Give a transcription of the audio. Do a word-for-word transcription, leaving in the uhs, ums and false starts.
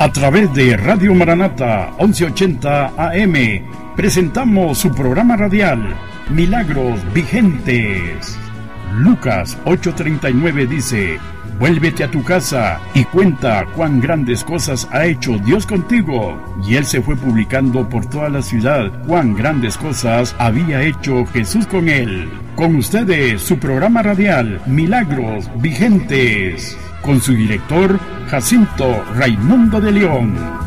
A través de Radio Maranata once ochenta A M presentamos su programa radial Milagros Vigentes. Lucas ocho treinta y nueve dice: vuélvete a tu casa y cuenta cuán grandes cosas ha hecho Dios contigo. Y él se fue publicando por toda la ciudad cuán grandes cosas había hecho Jesús con él. Con ustedes su programa radial Milagros Vigentes, con su director Jacinto Raimundo de León.